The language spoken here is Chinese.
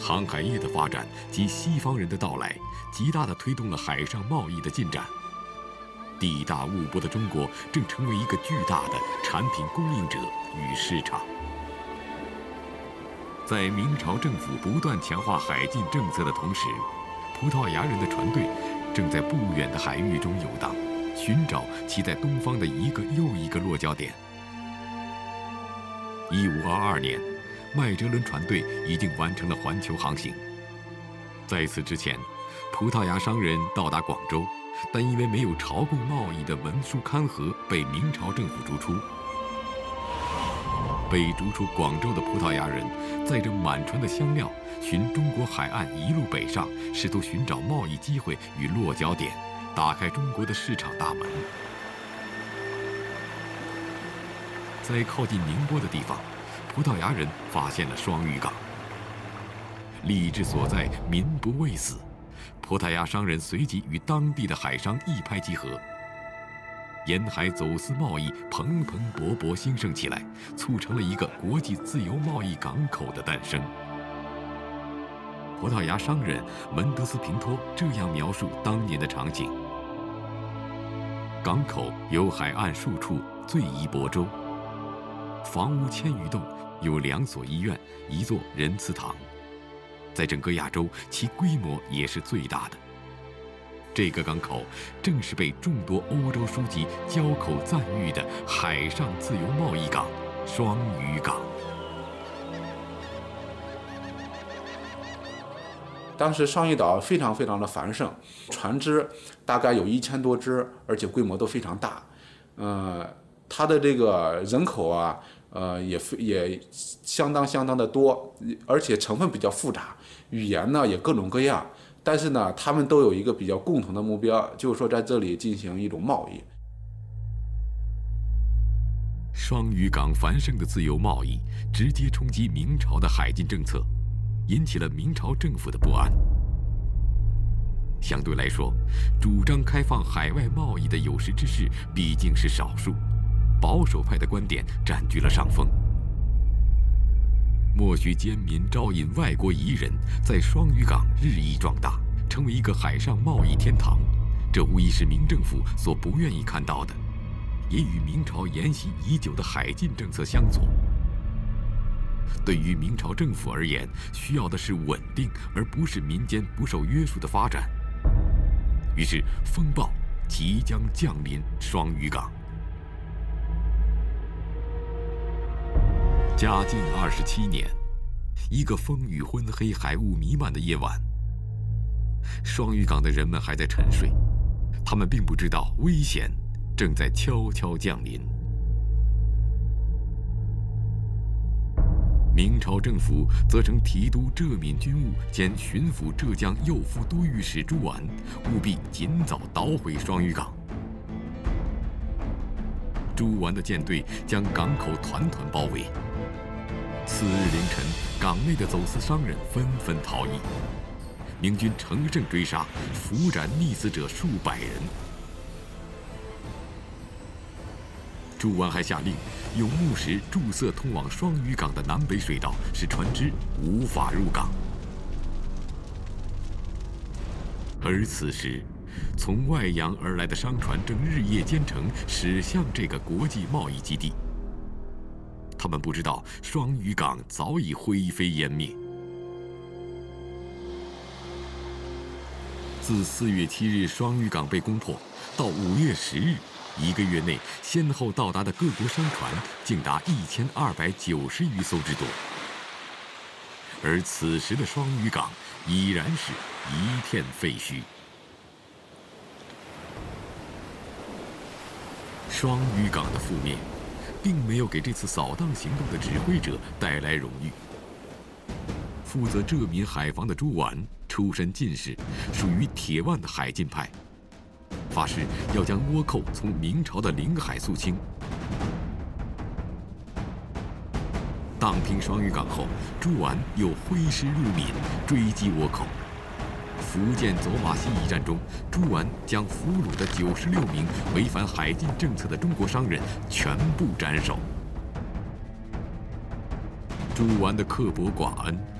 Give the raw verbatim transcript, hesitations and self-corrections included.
航海业的发展及西方人的到来，极大地推动了海上贸易的进展。地大物博的中国正成为一个巨大的产品供应者与市场。在明朝政府不断强化海禁政策的同时，葡萄牙人的船队正在不远的海域中游荡，寻找其在东方的一个又一个落脚点。一五二二年，麦哲伦船队已经完成了环球航行。在此之前，葡萄牙商人到达广州，但因为没有朝贡贸易的文书刊盒，被明朝政府逐出。被逐出广州的葡萄牙人载着满船的香料，循中国海岸一路北上，试图寻找贸易机会与落脚点，打开中国的市场大门。在靠近宁波的地方，葡萄牙人发现了双屿港。利之所在，民不畏死。葡萄牙商人随即与当地的海商一拍即合，沿海走私贸易蓬蓬勃勃兴盛起来，促成了一个国际自由贸易港口的诞生。葡萄牙商人门德斯平托这样描述当年的场景：港口有海岸数处最宜泊舟，房屋千余栋，有两所医院，一座仁慈堂。在整个亚洲，其规模也是最大的。这个港口正是被众多欧洲书籍交口赞誉的海上自由贸易港——双屿港。 当时双屿岛非常非常的繁盛，船只大概有一千多只，而且规模都非常大。呃，它的这个人口啊，呃，也也相当相当的多，而且成分比较复杂，语言呢也各种各样。但是呢，他们都有一个比较共同的目标，就是说在这里进行一种贸易。 双屿港繁盛的自由贸易，直接冲击明朝的海禁政策，引起了明朝政府的不安。相对来说，主张开放海外贸易的有识之士毕竟是少数，保守派的观点占据了上风。默许奸民招引外国夷人，在双屿港日益壮大，成为一个海上贸易天堂，这无疑是明政府所不愿意看到的，也与明朝沿袭已久的海禁政策相左。对于明朝政府而言，需要的是稳定，而不是民间不受约束的发展。于是，风暴即将降临双屿港。嘉靖二十七年，一个风雨昏黑、海雾弥漫的夜晚，双屿港的人们还在沉睡，他们并不知道危险正在悄悄降临。明朝政府则曾提督浙闽军务兼巡抚浙江右副都御史朱绾，务必尽早捣毁双屿港。朱绾的舰队将港口团团包围。次日凌晨，港内的走私商人纷纷逃逸，明军乘胜追杀，伏斩溺死者数百人。朱绾还下令，用木石筑塞通往双屿港的南北水道，使船只无法入港。而此时，从外洋而来的商船正日夜兼程，驶向这个国际贸易基地。他们不知道，双屿港早已灰飞烟灭。自四月七日双屿港被攻破，到五月十日，一个月内先后到达的各国商船竟达一千二百九十余艘之多。而此时的双屿港已然是一片废墟。双屿港的覆灭，并没有给这次扫荡行动的指挥者带来荣誉。负责浙闽海防的朱绾出身进士，属于铁腕的海禁派，发誓要将倭寇从明朝的领海肃清。荡平双屿港后，朱绾又挥师入闽，追击倭寇。福建走马溪一战中，朱绾将俘虏的九十六名违反海禁政策的中国商人全部斩首。朱绾的刻薄寡恩，